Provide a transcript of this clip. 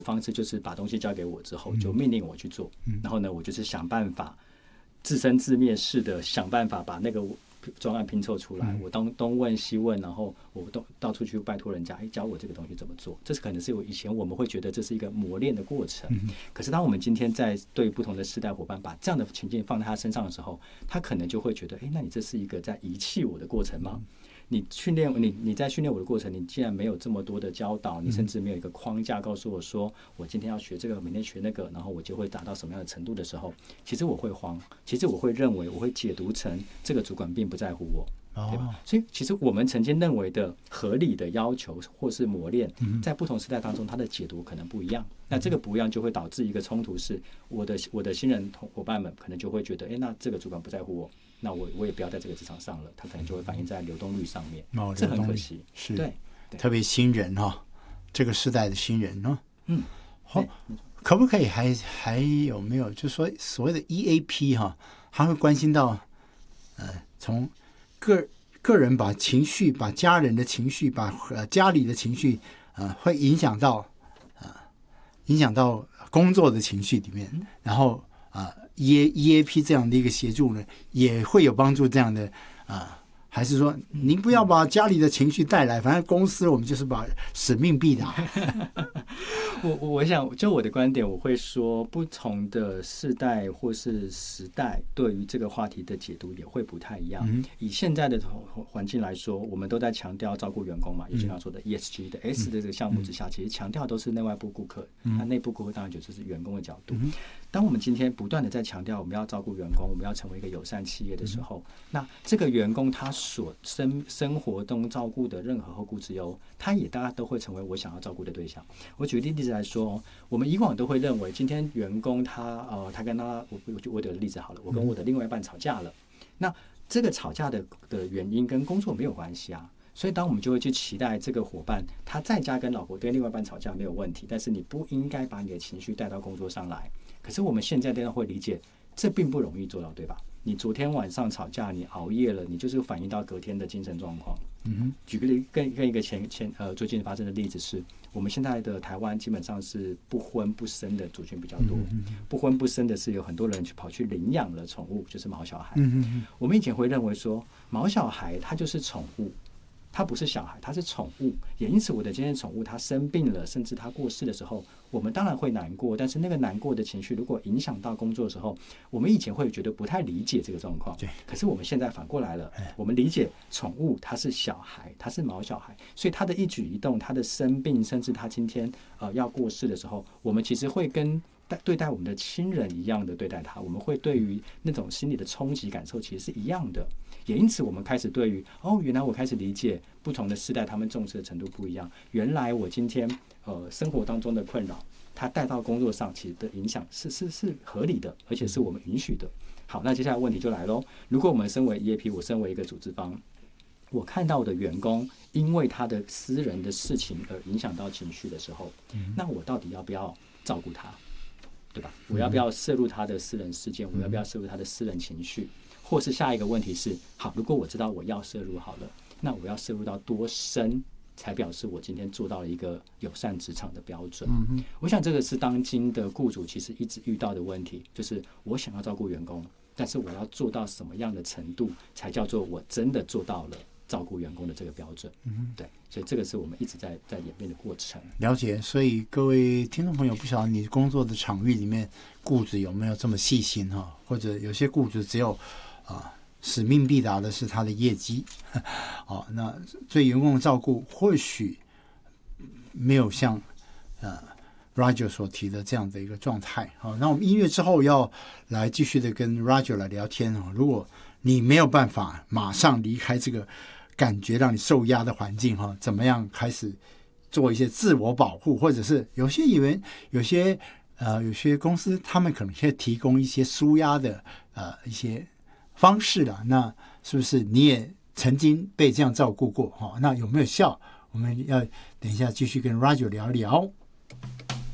方式就是把东西交给我之后，就命令我去做，然后呢，我就是想办法自生自灭式的想办法把那个专案拼凑出来，我东问西问，然后我都到处去拜托人家，教我这个东西怎么做。这是可能是以前我们会觉得这是一个磨练的过程，可是当我们今天在对不同的世代伙伴把这样的情境放在他身上的时候，他可能就会觉得，那你这是一个在遗弃我的过程吗？你在训练我的过程，你既然没有这么多的教导，你甚至没有一个框架告诉我说，我今天要学这个，明天学那个，然后我就会达到什么样的程度的时候，其实我会慌，其实我会认为，我会解读成这个主管并不在乎我。对吧？所以其实我们曾经认为的合理的要求或是磨练，在不同时代当中，它的解读可能不一样。那这个不一样就会导致一个冲突，是我的新人伙伴们可能就会觉得，那这个主管不在乎我，那我也不要在这个职场上了。他可能就会反映在流动率上面，这很可惜。 是， 对， 特别新人这个时代的新人好，可不可以还有没有就是说所谓的 EAP 他会关心到从个人把情绪，把家人的情绪，把家里的情绪会影响到工作的情绪里面，然后EAP 这样的一个协助呢，也会有帮助这样的还是说您不要把家里的情绪带来，反正公司我们就是把使命必达。 我想就我的观点，我会说不同的世代或是时代对于这个话题的解读也会不太一样。以现在的环境来说，我们都在强调照顾员工嘛，也经常说的 ESG 的 S 的这个项目之下，其实强调都是内外部顾客，那内部顾客当然就是员工的角度。当我们今天不断的在强调我们要照顾员工，我们要成为一个友善企业的时候，那这个员工他所生活中照顾的任何后顾之忧，他也大家都会成为我想要照顾的对象。我举例子来说，我们以往都会认为今天员工他跟我的例子好了，我跟我的另外一半吵架了，那这个吵架的原因跟工作没有关系啊。所以当我们就会去期待这个伙伴他在家跟老婆跟另外一半吵架没有问题，但是你不应该把你的情绪带到工作上来。可是我们现在当然会理解，这并不容易做到，对吧？你昨天晚上吵架，你熬夜了，你就是反映到隔天的精神状况。举个例，跟一个最近发生的例子是，我们现在的台湾基本上是不婚不生的族群比较多。不婚不生的是有很多人跑去领养了宠物，就是毛小孩。我们以前会认为说，毛小孩它就是宠物。它不是小孩，它是宠物，也因此我的今天宠物它生病了，甚至它过世的时候，我们当然会难过，但是那个难过的情绪如果影响到工作的时候，我们以前会觉得不太理解这个状况。可是我们现在反过来了，我们理解宠物它是小孩，它是毛小孩，所以它的一举一动，它的生病，甚至它今天要过世的时候，我们其实会跟对待我们的亲人一样的对待他，我们会对于那种心理的冲击感受其实是一样的。也因此我们开始对于原来我开始理解不同的世代他们重视的程度不一样，原来我今天生活当中的困扰它带到工作上其实的影响是合理的，而且是我们允许的。好，那接下来问题就来咯，如果我们身为 EAP， 我身为一个组织方，我看到我的员工因为他的私人的事情而影响到情绪的时候，那我到底要不要照顾他，对吧？我要不要涉入他的私人事件，我要不要涉入他的私人情绪，或是下一个问题是，好，如果我知道我要涉入好了，那我要涉入到多深才表示我今天做到了一个友善职场的标准。我想这个是当今的雇主其实一直遇到的问题，就是我想要照顾员工，但是我要做到什么样的程度才叫做我真的做到了照顾员工的这个标准。对，所以这个是我们一直在演变的过程。 了解。所以各位听众朋友，不晓得你工作的场域里面雇主有没有这么细心或者有些雇主只有使命必达的是他的业绩那对员工的照顾或许没有像Roger 所提的这样的一个状态。那我们音乐之后要来继续的跟 Roger 来聊天如果你没有办法马上离开这个感觉让你受压的环境怎么样开始做一些自我保护，或者是有些公司他们可能可以提供一些抒压的一些方式那是不是你也曾经被这样照顾过那有没有效？我们要等一下继续跟 Roger 聊一聊。